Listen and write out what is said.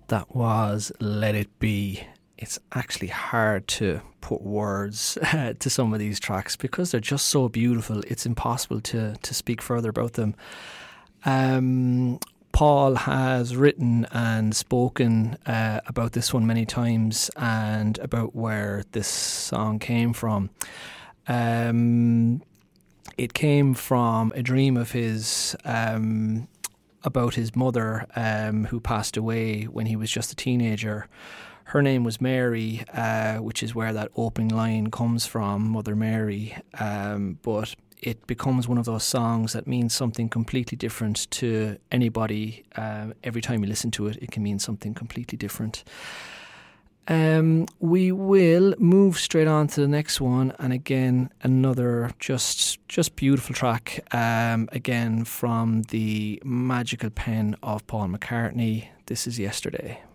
That was Let It Be. It's actually hard to put words to some of these tracks because they're just so beautiful. It's impossible to speak further about them. Paul has written and spoken about this one many times and about where this song came from. It came from a dream of his about his mother who passed away when he was just a teenager. Her name was Mary, which is where that opening line comes from, Mother Mary. But it becomes one of those songs that means something completely different to anybody. Every time you listen to it, it can mean something completely different. We will move straight on to the next one, and again another just beautiful track, again from the magical pen of Paul McCartney. This is Yesterday.